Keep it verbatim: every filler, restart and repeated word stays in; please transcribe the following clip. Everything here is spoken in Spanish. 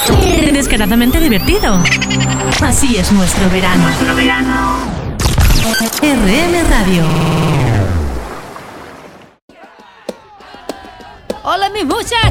descaradamente divertido. Así es nuestro verano. Nuestro verano. R M Radio. Hola, mis muchachos.